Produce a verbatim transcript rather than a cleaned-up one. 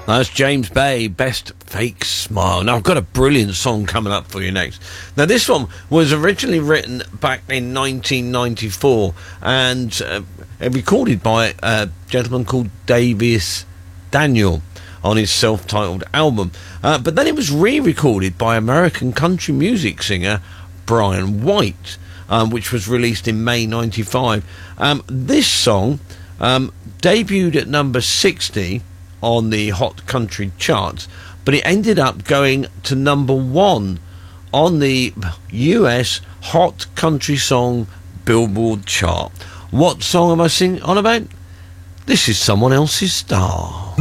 That's James Bay, Best Fake Smile. Now, I've got a brilliant song coming up for you next. Now, this one was originally written back in nineteen ninety-four and uh, recorded by a gentleman called Davis Daniel on his self-titled album. Uh, but then it was re-recorded by American country music singer Brian White, um, which was released in May ninety-five. Um, this song um, debuted at number sixty on the Hot Country charts, but it ended up going to number one on the U S Hot Country Song Billboard chart. What song am I singing on about? This is Someone Else's Star.